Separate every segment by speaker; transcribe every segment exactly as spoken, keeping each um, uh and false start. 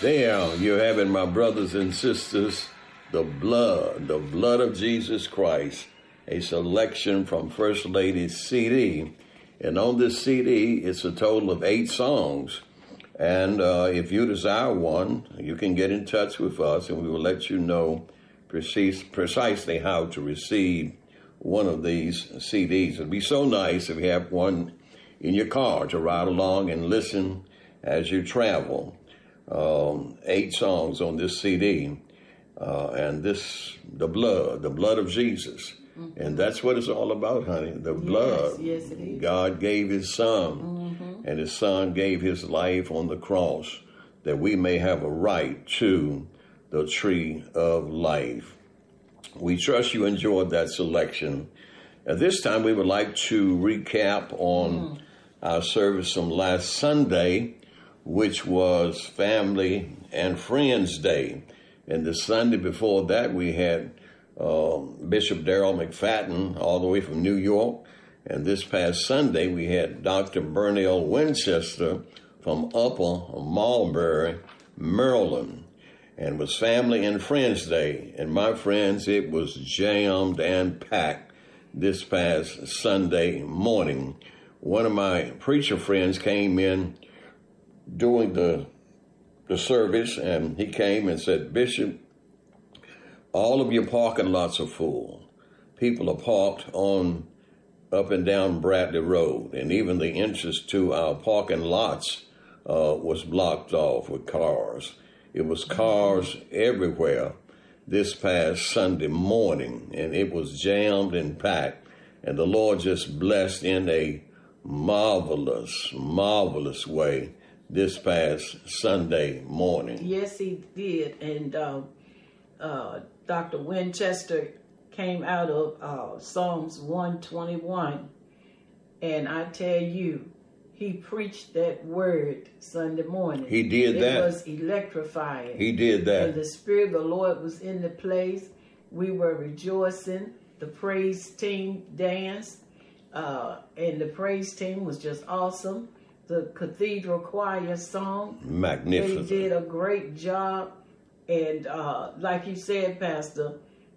Speaker 1: There you have it, my brothers and sisters, the blood, the blood of Jesus Christ, a selection from First Lady's C D. And on this C D, it's a total of eight songs. And uh, if you desire one, you can get in touch with us and we will let you know precis- precisely how to receive one of these C Ds. It'd be so nice if you have one in your car to ride along and listen as you travel. Um, eight songs on this C D, uh, and this, the blood, the blood of Jesus. Mm-hmm. And that's what it's all about, honey, the blood.
Speaker 2: Yes, yes, it is.
Speaker 1: God gave his son, mm-hmm. and his son gave his life on the cross that we may have a right to the tree of life. We trust you enjoyed that selection. At this time, we would like to recap on mm. our service from last Sunday, which was Family and Friends Day. And the Sunday before that, we had uh, Bishop Darrell McFadden all the way from New York. And this past Sunday, we had Doctor Burnell Winchester from Upper Marlbury, Maryland. And it was Family and Friends Day. And my friends, it was jammed and packed this past Sunday morning. One of my preacher friends came in during the the service, and he came and said, Bishop, all of your parking lots are full. People are parked on up and down Bradley Road, and even the entrance to our parking lots uh, was blocked off with cars. It was cars everywhere this past Sunday morning, and it was jammed and packed, and the Lord just blessed in a marvelous, marvelous way this past Sunday morning.
Speaker 2: Yes, he did. And uh, uh, Doctor Winchester came out of uh, Psalms one twenty-one. And I tell you, he preached that word Sunday morning.
Speaker 1: He did
Speaker 2: it
Speaker 1: that.
Speaker 2: It was electrifying.
Speaker 1: He did that.
Speaker 2: And the Spirit of the Lord was in the place. We were rejoicing. The praise team danced. Uh, and the praise team was just awesome. The Cathedral Choir song.
Speaker 1: Magnificent.
Speaker 2: They did a great job. And uh, like you said, Pastor,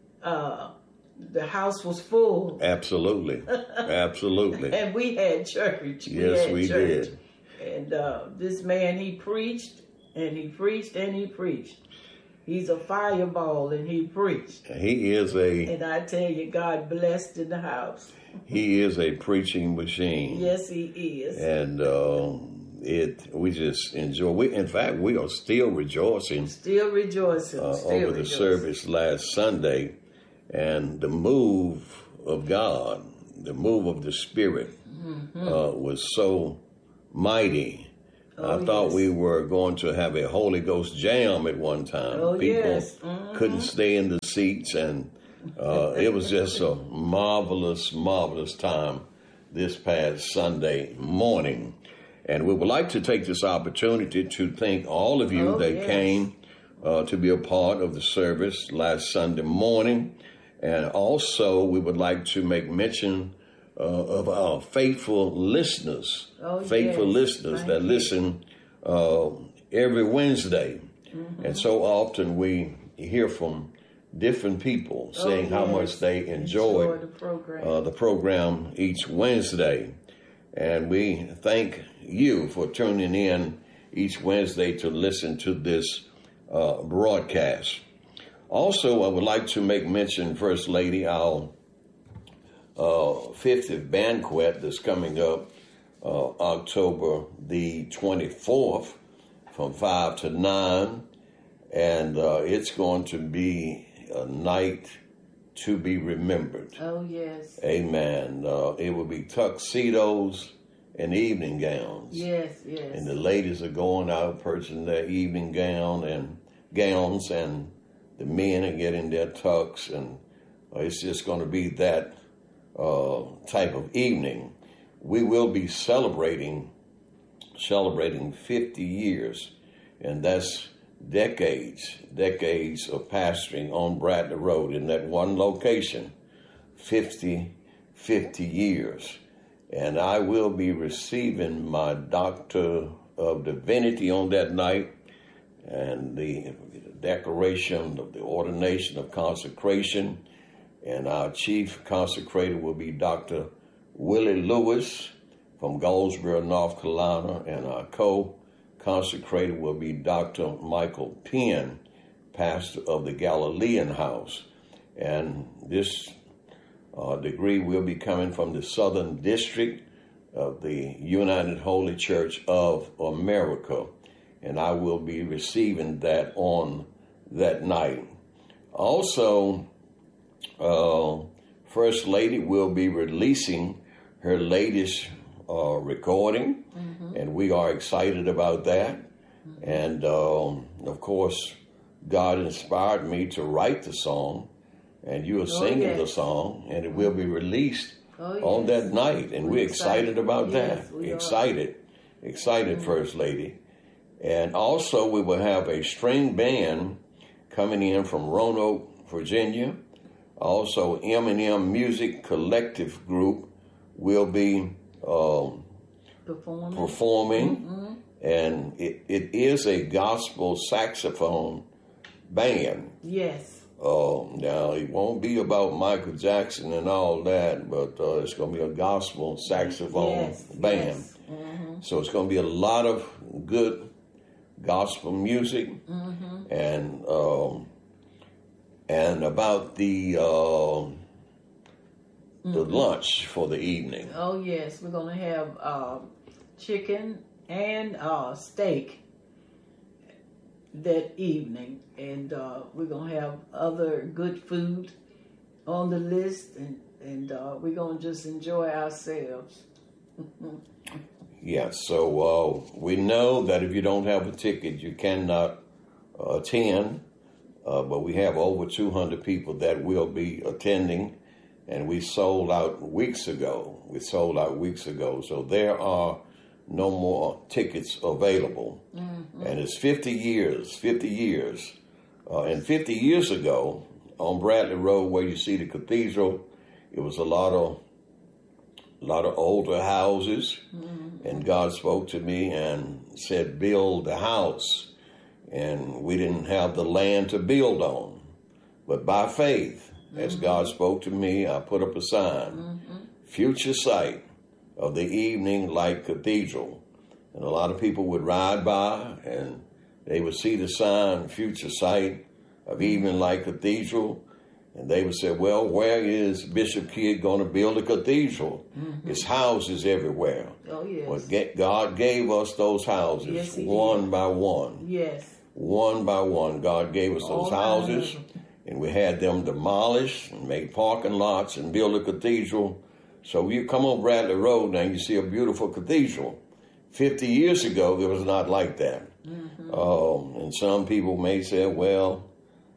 Speaker 2: uh, the house was full.
Speaker 1: Absolutely. Absolutely.
Speaker 2: And we had church.
Speaker 1: Yes, we,
Speaker 2: we church.
Speaker 1: did.
Speaker 2: And uh, this man, he preached, and he preached, and he preached. He's a fireball, and he preached.
Speaker 1: He is a...
Speaker 2: And I tell you, God blessed in the house.
Speaker 1: He is a preaching machine.
Speaker 2: Yes, he is.
Speaker 1: And uh, it we just enjoy. We, in fact, we are still rejoicing.
Speaker 2: Still rejoicing.
Speaker 1: Uh,
Speaker 2: still
Speaker 1: over
Speaker 2: rejoicing.
Speaker 1: the service last Sunday. And the move of God, the move of the Spirit mm-hmm. uh, was so mighty. Oh, I thought yes. we were going to have a Holy Ghost jam at one time.
Speaker 2: Oh,
Speaker 1: People
Speaker 2: yes. mm-hmm.
Speaker 1: couldn't stay in the seats, and uh, it was just a marvelous, marvelous time this past Sunday morning. And we would like to take this opportunity to thank all of you
Speaker 2: oh,
Speaker 1: that
Speaker 2: yes.
Speaker 1: came uh, to be a part of the service last Sunday morning. And also, we would like to make mention uh, of our faithful listeners,
Speaker 2: oh,
Speaker 1: faithful
Speaker 2: yes.
Speaker 1: listeners
Speaker 2: Thank
Speaker 1: that
Speaker 2: you.
Speaker 1: listen uh, every Wednesday. Mm-hmm. And so often we hear from different people saying
Speaker 2: oh, yes.
Speaker 1: how much they enjoy,
Speaker 2: enjoy the, program.
Speaker 1: Uh, the program each Wednesday. And we thank you for tuning in each Wednesday to listen to this uh, broadcast. Also, I would like to make mention, First Lady, our uh, fiftieth banquet that's coming up uh, October the twenty-fourth from five to nine. And uh, it's going to be a night to be remembered.
Speaker 2: Oh, yes.
Speaker 1: Amen. Uh, it will be tuxedos and evening gowns.
Speaker 2: Yes, yes.
Speaker 1: And the ladies are going out purchasing their evening gown and gowns, and the men are getting their tux, and uh, it's just going to be that uh, type of evening. We will be celebrating celebrating fifty years, and that's decades, decades of pastoring on Bradley Road in that one location, fifty, fifty years. And I will be receiving my Doctor of Divinity on that night. and the declaration of the ordination of consecration. And our chief consecrator will be Doctor Willie Lewis from Goldsboro, North Carolina, and our co-consecrator will be Doctor Michael Penn, pastor of the Galilean House. And this uh, degree will be coming from the Southern District of the United Holy Church of America. And I will be receiving that on that night. Also, uh, First Lady will be releasing her latest uh, recording, mm-hmm. and we are excited about that. Mm-hmm. And, um, of course, God inspired me to write the song, and you are oh, singing yes. the song, and it will be released oh, yes. on that night. And we're, we're excited. excited about yes, that. Excited. Are. Excited, mm-hmm. First Lady. And also we will have a string band coming in from Roanoke, Virginia. Also, M and M Music Collective Group will be um, performing. performing. Mm-hmm. And it, it is a gospel saxophone band.
Speaker 2: Yes.
Speaker 1: Uh, now, it won't be about Michael Jackson and all that, but uh, it's going to be a gospel saxophone yes, band. Yes. Mm-hmm. So it's going to be a lot of good gospel music, mm-hmm. and um, and about the uh, mm-hmm. the lunch for the evening.
Speaker 2: Oh yes, we're going to have uh, chicken and uh, steak that evening, and uh, we're going to have other good food on the list, and and uh, we're going to just enjoy ourselves.
Speaker 1: Yeah, so uh, we know that if you don't have a ticket, you cannot uh, attend, uh, but we have over two hundred people that will be attending, and we sold out weeks ago. We sold out weeks ago, so there are no more tickets available. Mm-hmm. And it's fifty years, fifty years. Uh, and fifty years ago, on Bradley Road, where you see the cathedral, it was a lot of a lot of older houses, mm-hmm. and God spoke to me and said, build the house. And we didn't have the land to build on. But by faith, mm-hmm. as God spoke to me, I put up a sign, mm-hmm. future sight of the Evening Light Cathedral. And a lot of people would ride by and they would see the sign, future sight of Evening Light Cathedral. And they would say, well, where is Bishop Kidd going to build a cathedral? Mm-hmm. It's houses everywhere.
Speaker 2: Oh, yes.
Speaker 1: But God gave us those houses, yes, one did. by one.
Speaker 2: Yes.
Speaker 1: One by one, God gave us those All houses. Right. And we had them demolished and made parking lots and build a cathedral. So you come on Bradley Road now, you see a beautiful cathedral. Fifty years ago, it was not like that. Mm-hmm. Um, and some people may say, well,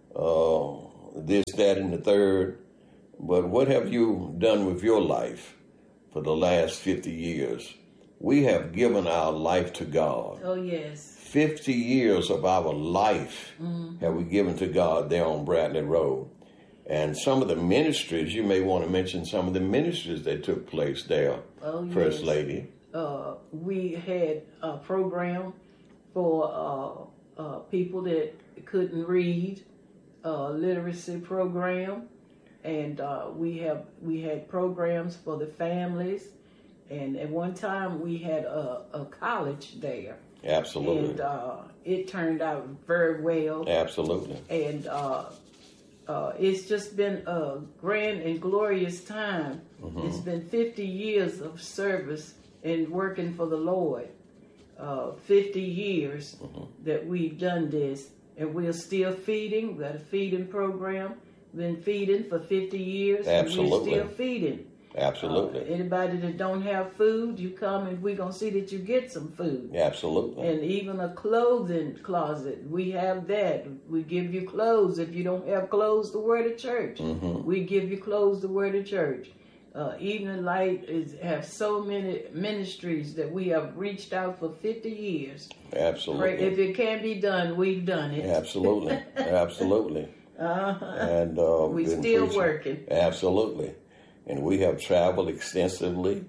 Speaker 1: uh, this, that, and the third. But what have you done with your life for the last fifty years? We have given our life to God.
Speaker 2: Oh, yes.
Speaker 1: fifty years of our life mm-hmm. have we given to God there on Bradley Road. And some of the ministries, you may want to mention some of the ministries that took place there, oh, First yes. Lady.
Speaker 2: Uh, we had a program for uh, uh, people that couldn't read, a literacy program, and uh, we have we had programs for the families. And at one time, we had a, a college there.
Speaker 1: Absolutely.
Speaker 2: And uh, it turned out very well.
Speaker 1: Absolutely.
Speaker 2: And uh, uh, it's just been a grand and glorious time. Mm-hmm. It's been fifty years of service and working for the Lord. Uh, fifty years mm-hmm. that we've done this. And we're still feeding. We've got a feeding program. Been feeding for fifty years.
Speaker 1: Absolutely.
Speaker 2: And we're still feeding.
Speaker 1: Absolutely.
Speaker 2: Uh, anybody that don't have food, you come and we're going to see that you get some food.
Speaker 1: Absolutely.
Speaker 2: And even a clothing closet, we have that. We give you clothes. If you don't have clothes to wear to church, mm-hmm. we give you clothes to wear to church. Uh, Evening Light is have so many ministries that we have reached out for fifty years.
Speaker 1: Absolutely.
Speaker 2: If it can be done, we've done it.
Speaker 1: Absolutely. Absolutely.
Speaker 2: Uh-huh.
Speaker 1: And uh,
Speaker 2: we're still preaching. working.
Speaker 1: Absolutely. And we have traveled extensively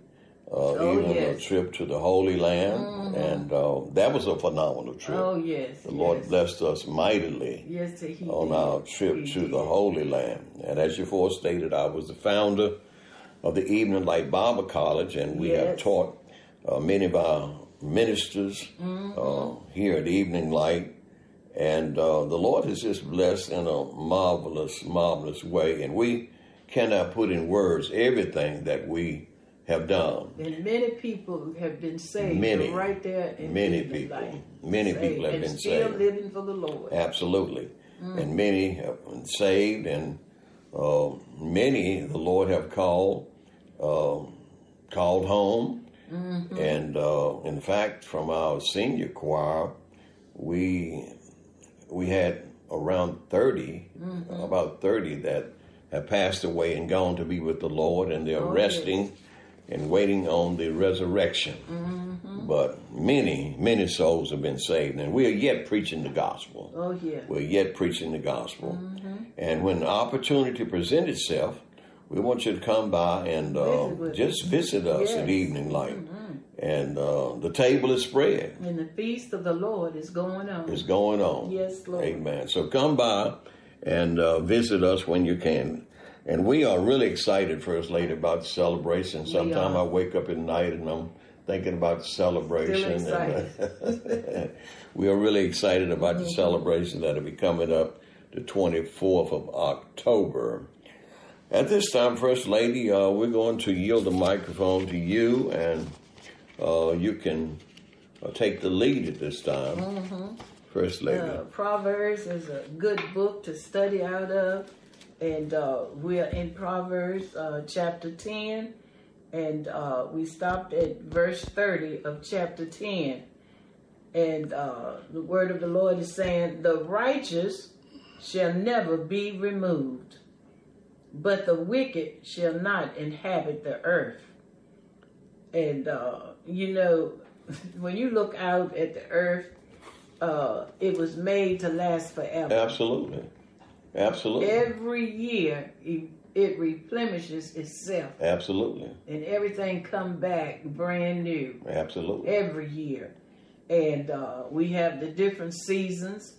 Speaker 1: Uh,
Speaker 2: oh,
Speaker 1: even
Speaker 2: yes.
Speaker 1: a trip to the Holy Land, mm-hmm. and uh, that was a phenomenal trip.
Speaker 2: Oh, yes.
Speaker 1: The
Speaker 2: yes.
Speaker 1: Lord blessed us mightily
Speaker 2: yes, he
Speaker 1: on
Speaker 2: did.
Speaker 1: our trip
Speaker 2: he
Speaker 1: to
Speaker 2: did.
Speaker 1: the Holy Land. And as you forestated, I was the founder of the Evening Light Bible College, and we
Speaker 2: yes.
Speaker 1: have taught uh, many of our ministers mm-hmm. uh, here at Evening Light. And uh, the Lord has just blessed in a marvelous, marvelous way. And we cannot put in words everything that we have done.
Speaker 2: And many people have been saved
Speaker 1: many,
Speaker 2: right there in
Speaker 1: many
Speaker 2: Evening
Speaker 1: people,
Speaker 2: Light.
Speaker 1: Many
Speaker 2: saved,
Speaker 1: people have
Speaker 2: and
Speaker 1: been
Speaker 2: still
Speaker 1: saved.
Speaker 2: living for the Lord.
Speaker 1: Absolutely. Mm. And many have been saved, and uh, many the Lord have called, uh, called home. Mm-hmm. And uh, in fact, from our senior choir, we we had around thirty, mm-hmm. about thirty that have passed away and gone to be with the Lord, and they're oh, resting yes. and waiting on the resurrection. Mm-hmm. But many, many souls have been saved, and we are yet preaching the gospel.
Speaker 2: Oh, yeah.
Speaker 1: We're yet preaching the gospel.
Speaker 2: Mm-hmm.
Speaker 1: And when the opportunity presents itself, we want you to come by and uh,
Speaker 2: visit
Speaker 1: just visit us
Speaker 2: yes.
Speaker 1: at Evening Light.
Speaker 2: Mm-hmm.
Speaker 1: And uh, the table is spread.
Speaker 2: And the feast of the Lord is going on.
Speaker 1: It's going on.
Speaker 2: Yes, Lord.
Speaker 1: Amen. So come by and uh, visit us when you can. And we are really excited, First Lady, about the celebration. Sometime I wake up at night and I'm thinking about the celebration.
Speaker 2: Still excited.
Speaker 1: And, we are really excited about mm-hmm. the celebration that will be coming up the twenty-fourth of October. At this time, First Lady, uh, we're going to yield the microphone to you, and uh, you can uh, take the lead at this time. Mm-hmm. First Lady.
Speaker 2: Uh, Proverbs is a good book to study out of. And uh, we're in Proverbs uh, chapter ten, and uh, we stopped at verse thirty of chapter ten. And uh, the word of the Lord is saying, the righteous shall never be removed, but the wicked shall not inhabit the earth. And, uh, you know, when you look out at the earth, uh, it was made to last forever.
Speaker 1: Absolutely. Absolutely.
Speaker 2: Every year it, it replenishes itself.
Speaker 1: Absolutely.
Speaker 2: And everything come back brand new.
Speaker 1: Absolutely.
Speaker 2: Every year. And uh, we have the different seasons,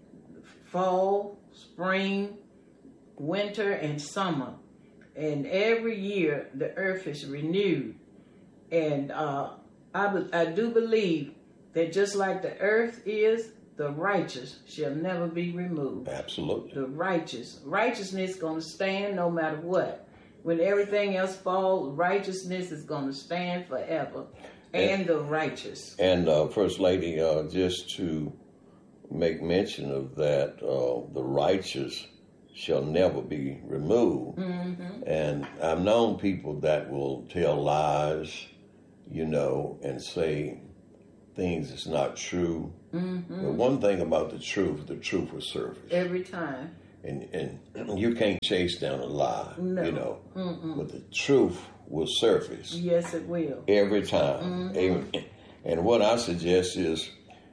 Speaker 2: fall, spring, winter, and summer. And every year the earth is renewed. And uh, I, I do believe that just like the earth is, the righteous shall never be removed.
Speaker 1: Absolutely.
Speaker 2: The righteous. Righteousness is going to stand no matter what. When everything else falls, righteousness is going to stand forever. And, and the righteous.
Speaker 1: And uh, First Lady, uh, just to make mention of that, uh, the righteous shall never be removed. Mm-hmm. And I've known people that will tell lies, you know, and say things that's not true. Mm-hmm. But one thing about the truth, the truth will surface.
Speaker 2: Every time.
Speaker 1: And and you can't chase down a lie,
Speaker 2: no.
Speaker 1: you know.
Speaker 2: Mm-mm.
Speaker 1: But the truth will surface.
Speaker 2: Yes, it will.
Speaker 1: Every time. Mm-hmm. And what I suggest is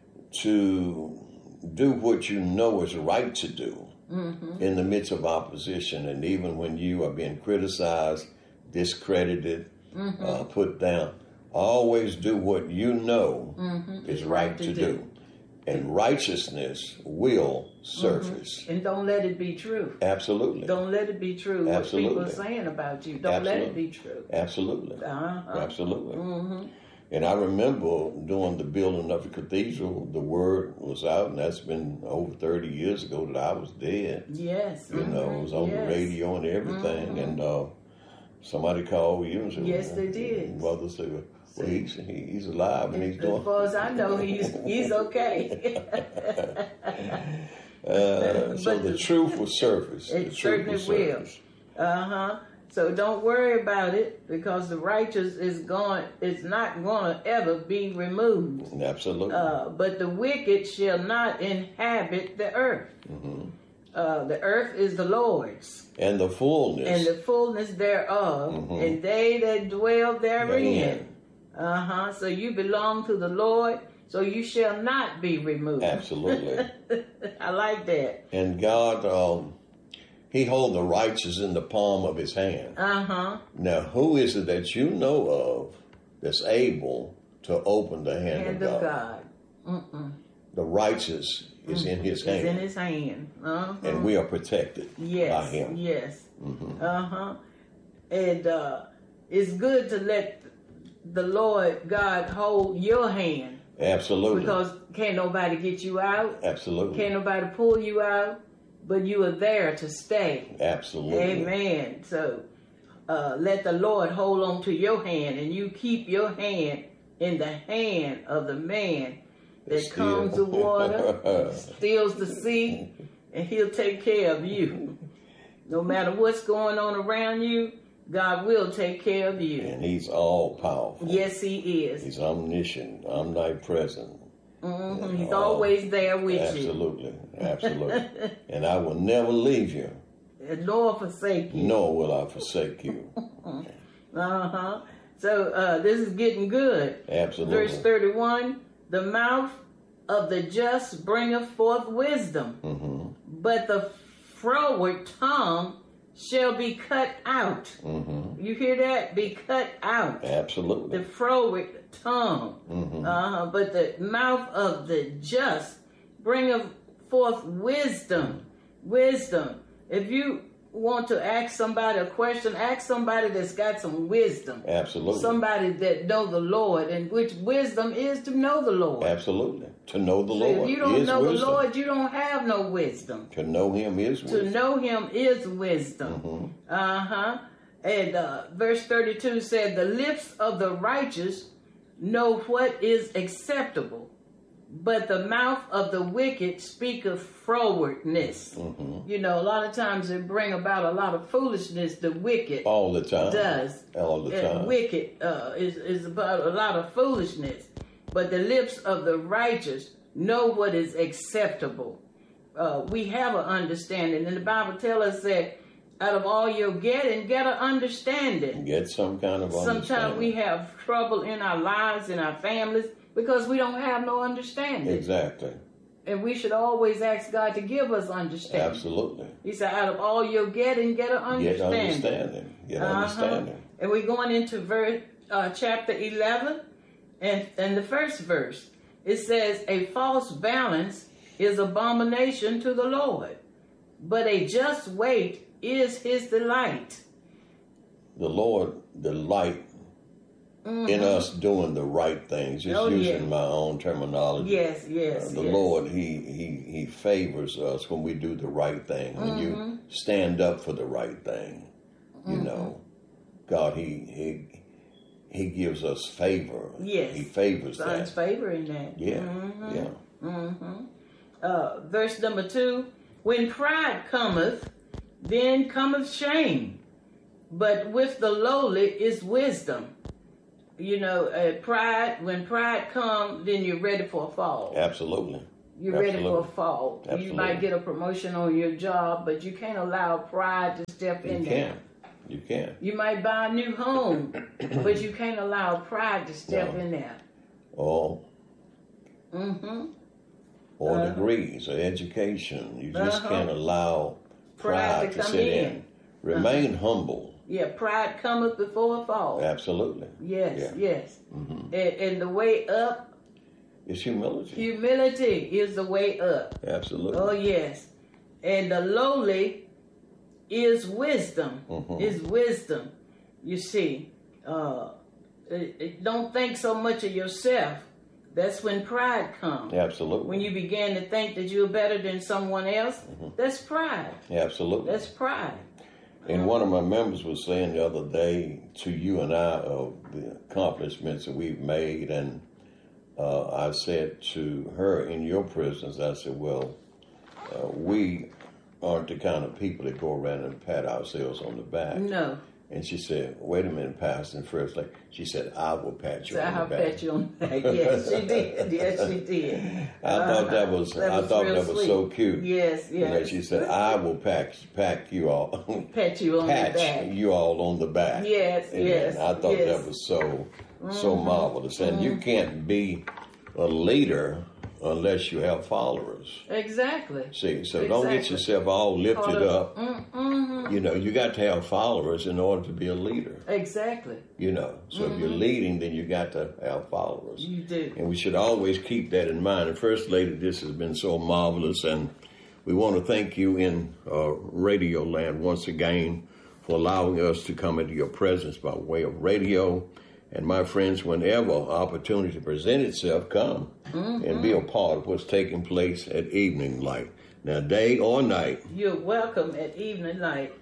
Speaker 1: to do what you know is right to do mm-hmm. in the midst of opposition. And even when you are being criticized, discredited, mm-hmm. uh, put down, always do what you know mm-hmm. is right, right to, to do. do. And righteousness will surface.
Speaker 2: Mm-hmm. And don't let it be true.
Speaker 1: Absolutely.
Speaker 2: Don't let it be true.
Speaker 1: Absolutely.
Speaker 2: What people are saying about you. Don't
Speaker 1: Absolutely.
Speaker 2: let it be true.
Speaker 1: Absolutely.
Speaker 2: Uh-huh.
Speaker 1: Absolutely.
Speaker 2: Mm-hmm.
Speaker 1: And I remember during the building of the cathedral, the word was out, and that's been over thirty years ago that I was dead.
Speaker 2: Yes.
Speaker 1: You mm-hmm. know, it was on yes. the radio and everything. Mm-hmm. And uh, somebody called you and said,
Speaker 2: yes, they did.
Speaker 1: Mother said, well, he's, he's alive and he's doing...
Speaker 2: As far as I know, he's he's okay.
Speaker 1: uh, so the, the truth will surface.
Speaker 2: It
Speaker 1: the
Speaker 2: certainly
Speaker 1: truth will.
Speaker 2: will. Uh-huh. So don't worry about it, because the righteous is going, it's not going to ever be removed.
Speaker 1: Absolutely.
Speaker 2: Uh, but the wicked shall not inhabit the earth. Mm-hmm. Uh, the earth is the Lord's.
Speaker 1: And the fullness.
Speaker 2: And the fullness thereof. Mm-hmm. And they that dwell therein.
Speaker 1: Amen.
Speaker 2: Uh-huh. So you belong to the Lord, so you shall not be removed.
Speaker 1: Absolutely.
Speaker 2: I like that.
Speaker 1: And God, um, He holds the righteous in the palm of His hand.
Speaker 2: Uh-huh.
Speaker 1: Now, who is it that you know of that's able to open the hand,
Speaker 2: hand
Speaker 1: of
Speaker 2: of
Speaker 1: God.
Speaker 2: God. Mm-mm.
Speaker 1: The righteous is in his hand.
Speaker 2: It's in his hand. Uh-huh.
Speaker 1: And we are protected
Speaker 2: yes,
Speaker 1: by him.
Speaker 2: Yes.
Speaker 1: Mm-hmm.
Speaker 2: Uh-huh. And uh, it's good to let the Lord God hold your hand.
Speaker 1: Absolutely.
Speaker 2: Because can't nobody get you out.
Speaker 1: Absolutely.
Speaker 2: Can't nobody pull you out. But you are there to stay.
Speaker 1: Absolutely.
Speaker 2: Amen. So uh, let the Lord hold on to your hand, and you keep your hand in the hand of the man that
Speaker 1: Still.
Speaker 2: calms the water, steals the sea, and he'll take care of you. No matter what's going on around you, God will take care of you.
Speaker 1: And he's all powerful.
Speaker 2: Yes, he is.
Speaker 1: He's omniscient, omnipresent.
Speaker 2: Mm-hmm. He's all, always there with
Speaker 1: absolutely, you. Absolutely. Absolutely. And I will never leave you.
Speaker 2: Nor forsake you.
Speaker 1: Nor will I forsake you.
Speaker 2: uh-huh. So uh, this is getting good.
Speaker 1: Absolutely.
Speaker 2: Verse thirty-one, the mouth of the just bringeth forth wisdom,
Speaker 1: mm-hmm.
Speaker 2: but the froward tongue shall be cut out.
Speaker 1: Mm-hmm.
Speaker 2: You hear that? Be cut out.
Speaker 1: Absolutely.
Speaker 2: The froward tongue.
Speaker 1: Mm-hmm.
Speaker 2: Uh-huh. But the mouth of the just bringeth forth wisdom. Wisdom. If you want to ask somebody a question, ask somebody that's got some wisdom.
Speaker 1: Absolutely.
Speaker 2: Somebody that know the Lord, and which wisdom is to know the Lord.
Speaker 1: Absolutely. To know the
Speaker 2: So
Speaker 1: Lord
Speaker 2: if you don't
Speaker 1: is
Speaker 2: know
Speaker 1: wisdom.
Speaker 2: the Lord, you don't have no wisdom.
Speaker 1: To know him is wisdom.
Speaker 2: To know him is wisdom.
Speaker 1: Mm-hmm.
Speaker 2: Uh-huh. And uh, verse thirty-two said, the lips of the righteous know what is acceptable, but the mouth of the wicked speaketh frowardness.
Speaker 1: Mm-hmm.
Speaker 2: You know, a lot of times it bring about a lot of foolishness. The wicked
Speaker 1: all the time
Speaker 2: does.
Speaker 1: All the time.
Speaker 2: And wicked uh, is, is about a lot of foolishness. But the lips of the righteous know what is acceptable. Uh, we have an understanding. And the Bible tells us that out of all you're getting, get an understanding.
Speaker 1: Get some kind of understanding.
Speaker 2: Sometimes we have trouble in our lives, in our families, because we don't have no understanding.
Speaker 1: Exactly.
Speaker 2: And we should always ask God to give us understanding.
Speaker 1: Absolutely.
Speaker 2: He said, out of all you're getting, get an understanding.
Speaker 1: Get understanding. Get
Speaker 2: uh-huh.
Speaker 1: understanding.
Speaker 2: And we're going into verse, uh, chapter eleven. And, and the first verse, it says, a false balance is abomination to the Lord, but a just weight is his delight.
Speaker 1: The Lord delight mm-hmm. in us doing the right things, just
Speaker 2: oh,
Speaker 1: using
Speaker 2: yeah.
Speaker 1: my own terminology.
Speaker 2: Yes, yes,
Speaker 1: uh, The
Speaker 2: yes.
Speaker 1: Lord, he, he, he favors us when we do the right thing, when
Speaker 2: mm-hmm.
Speaker 1: you stand up for the right thing. You
Speaker 2: mm-hmm.
Speaker 1: know, God, he, he He gives us favor.
Speaker 2: Yes.
Speaker 1: He favors
Speaker 2: God's
Speaker 1: that.
Speaker 2: favor in that.
Speaker 1: Yeah.
Speaker 2: Mm-hmm.
Speaker 1: Yeah.
Speaker 2: Mm-hmm. Uh, verse number two, when pride cometh, then cometh shame, but with the lowly is wisdom. You know, uh, pride, when pride comes, then you're ready for a fall.
Speaker 1: Absolutely.
Speaker 2: You're
Speaker 1: Absolutely.
Speaker 2: ready for a fall.
Speaker 1: Absolutely.
Speaker 2: You might get a promotion on your job, but you can't allow pride to step in
Speaker 1: you
Speaker 2: there.
Speaker 1: Can. You can.
Speaker 2: You might buy a new home, but you can't allow pride to step
Speaker 1: no.
Speaker 2: in there.
Speaker 1: Or,
Speaker 2: mm-hmm.
Speaker 1: or
Speaker 2: uh-huh.
Speaker 1: degrees or education. You just
Speaker 2: uh-huh.
Speaker 1: can't allow pride,
Speaker 2: pride to,
Speaker 1: to
Speaker 2: come
Speaker 1: sit
Speaker 2: in.
Speaker 1: in. Remain
Speaker 2: uh-huh.
Speaker 1: humble.
Speaker 2: Yeah, pride cometh before a fall.
Speaker 1: Absolutely.
Speaker 2: Yes,
Speaker 1: yeah.
Speaker 2: yes.
Speaker 1: Mm-hmm.
Speaker 2: And, and the way up,
Speaker 1: it's humility.
Speaker 2: Humility is the way up.
Speaker 1: Absolutely.
Speaker 2: Oh, yes. And the lowly is wisdom.
Speaker 1: Mm-hmm.
Speaker 2: Is wisdom. You see, uh, it, it, don't think so much of yourself. That's when pride comes.
Speaker 1: Absolutely.
Speaker 2: When you begin to think that you're better than someone else, mm-hmm. that's pride.
Speaker 1: Absolutely.
Speaker 2: That's pride.
Speaker 1: And one of my members was saying the other day to you and I of the accomplishments that we've made, and uh, I said to her in your presence, I said, well, uh, we aren't the kind of people that go around and pat ourselves on the back.
Speaker 2: No.
Speaker 1: And she said, wait a minute, Pastor. And first, like, she said, I will pat you
Speaker 2: so
Speaker 1: on
Speaker 2: I'll
Speaker 1: the back.
Speaker 2: pat you on the back. Yes, she did. Yes, she did.
Speaker 1: I
Speaker 2: uh,
Speaker 1: thought that was,
Speaker 2: that
Speaker 1: I
Speaker 2: was
Speaker 1: thought
Speaker 2: real
Speaker 1: that was
Speaker 2: sweet.
Speaker 1: so cute.
Speaker 2: Yes, yes.
Speaker 1: You know, she said, I will pack, pack you all.
Speaker 2: Pat you on
Speaker 1: Patch
Speaker 2: the back.
Speaker 1: you all on the back.
Speaker 2: Yes,
Speaker 1: and
Speaker 2: yes.
Speaker 1: I thought
Speaker 2: yes.
Speaker 1: that was so, so
Speaker 2: mm-hmm.
Speaker 1: marvelous. And mm-hmm. you can't be a leader unless you have followers.
Speaker 2: Exactly.
Speaker 1: See, so
Speaker 2: exactly.
Speaker 1: don't get yourself all lifted up.
Speaker 2: Mm-hmm.
Speaker 1: You know, you got to have followers in order to be a leader.
Speaker 2: Exactly.
Speaker 1: You know, so mm-hmm. if you're leading, then you got to have followers.
Speaker 2: You do.
Speaker 1: And we should always keep that in mind. And First Lady, this has been so marvelous, and we want to thank you in uh, Radio Land once again for allowing us to come into your presence by way of radio. And my friends, whenever opportunity presents itself, come mm-hmm. and be a part of what's taking place at Evening Light. Now, day or night.
Speaker 2: You're welcome at Evening Light.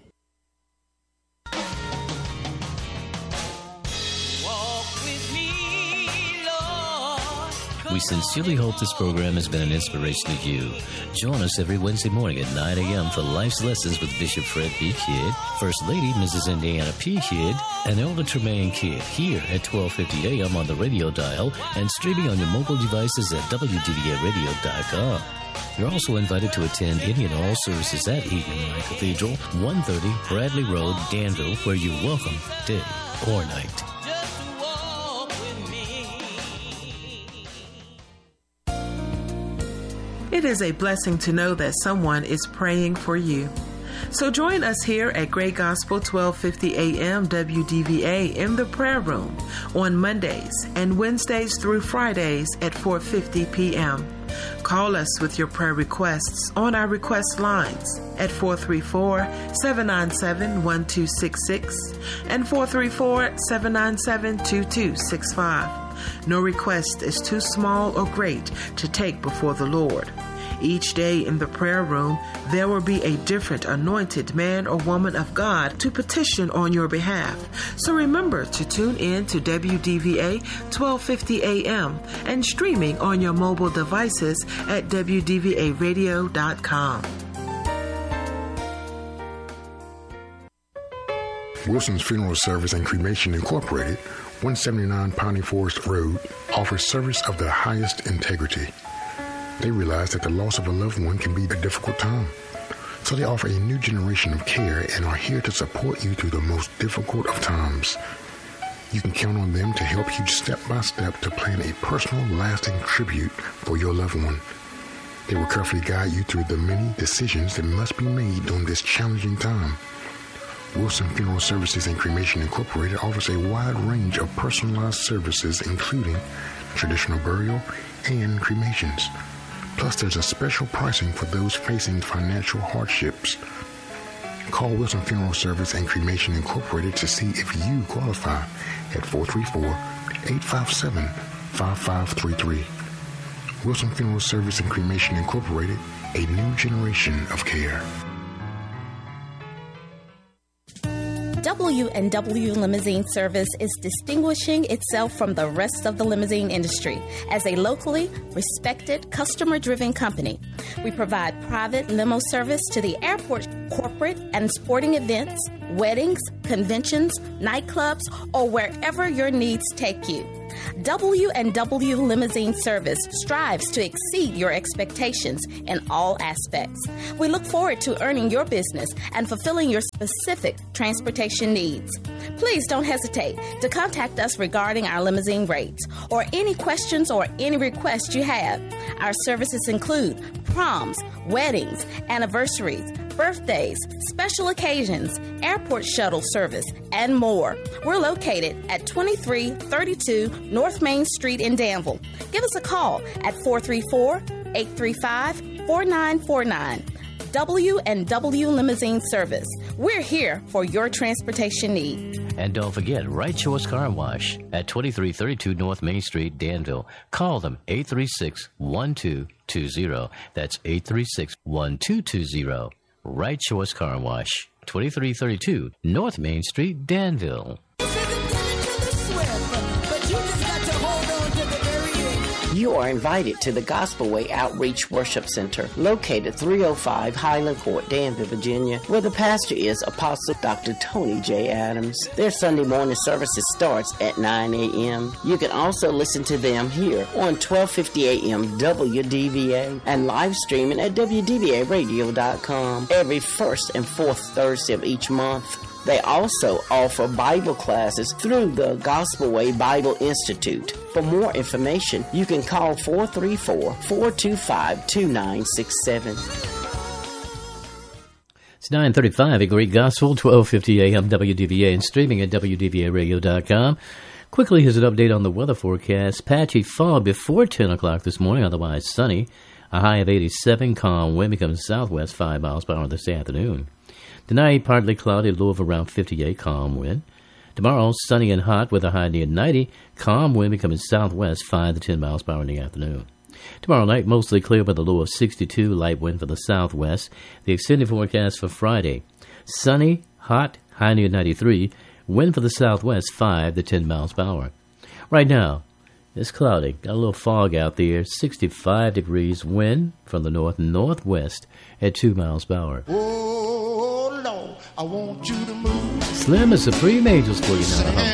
Speaker 3: We sincerely hope this program has been an inspiration to you. Join us every Wednesday morning at nine a.m. for Life's Lessons with Bishop Fred B. Kidd, First Lady Missus Indiana P. Kidd, and Elder Tremaine Kidd here at twelve fifty a.m. on the radio dial and streaming on your mobile devices at w d v a radio dot com. You're also invited to attend any and all services at Evening Light Cathedral, one thirty Bradley Road, Danville, where you're welcome day or night.
Speaker 4: It is a blessing to know that someone is praying for you. So join us here at Great Gospel twelve fifty a.m. W D V A in the prayer room on Mondays and Wednesdays through Fridays at four fifty p.m. Call us with your prayer requests on our request lines at four three four, seven nine seven, one two six six and four three four, seven nine seven, two two six five. No request is too small or great to take before the Lord. Each day in the prayer room, there will be a different anointed man or woman of God to petition on your behalf. So remember to tune in to W D V A twelve fifty a.m. and streaming on your mobile devices at w d v a radio dot com.
Speaker 5: Wilson's Funeral Service and Cremation Incorporated, one seventy-nine Piney Forest Road, offers service of the highest integrity. They realize that the loss of a loved one can be a difficult time. So they offer a new generation of care and are here to support you through the most difficult of times. You can count on them to help you step by step to plan a personal, lasting tribute for your loved one. They will carefully guide you through the many decisions that must be made during this challenging time. Wilson Funeral Services and Cremation Incorporated offers a wide range of personalized services, including traditional burial and cremations. Plus, there's a special pricing for those facing financial hardships. Call Wilson Funeral Service and Cremation Incorporated to see if you qualify at four three four, eight five seven, five five three three. Wilson Funeral Service and Cremation Incorporated, a new generation of care.
Speaker 6: W and W Limousine Service is distinguishing itself from the rest of the limousine industry as a locally respected, customer-driven company. We provide private limo service to the airport, corporate and sporting events, weddings, conventions, nightclubs, or wherever your needs take you. W and W Limousine Service strives to exceed your expectations in all aspects. We look forward to earning your business and fulfilling your specific transportation needs. Please don't hesitate to contact us regarding our limousine rates or any questions or any requests you have. Our services include proms, weddings, anniversaries, birthdays, special occasions, airport shuttle service, and more. We're located at twenty-three thirty-two North Main Street in Danville. Give us a call at four three four, eight three five, four nine four nine. W and W Limousine Service. We're here for your transportation need.
Speaker 3: And don't forget, Right Choice Car Wash at twenty-three thirty-two North Main Street, Danville. Call them eight three six, one two two zero. That's eight three six, one two two zero. Right Choice Car Wash, twenty-three thirty-two North Main Street, Danville.
Speaker 7: You are invited to the Gospel Way Outreach Worship Center, located three oh five Highland Court, Danville, Virginia, where the pastor is Apostle Doctor Tony J. Adams. Their Sunday morning services starts at nine a.m. You can also listen to them here on twelve fifty a.m. W D V A and live streaming at w d v a radio dot com every first and fourth Thursday of each month. They also offer Bible classes through the Gospel Way Bible Institute. For more information, you can call four three four, four two five, two nine six seven.
Speaker 3: It's nine thirty-five at Great Gospel, twelve fifty A M W D V A, and streaming at W D V A radio dot com. Quickly, here's an update on the weather forecast. Patchy fog before ten o'clock this morning, otherwise sunny. A high of eighty-seven, calm wind becomes southwest five miles per hour this afternoon. Tonight, partly cloudy, low of around fifty-eight, calm wind. Tomorrow, sunny and hot with a high near ninety, calm wind becoming southwest five to ten miles per hour in the afternoon. Tomorrow night, mostly clear with a low of sixty-two, light wind for the southwest. The extended forecast for Friday, sunny, hot, high near ninety-three, wind for the southwest five to ten miles per hour. Right now, it's cloudy, got a little fog out there, sixty-five degrees, wind from the north and northwest at two miles per hour.
Speaker 8: Oh, Lord, I want you to move.
Speaker 3: Slim and Supreme Angels for you now.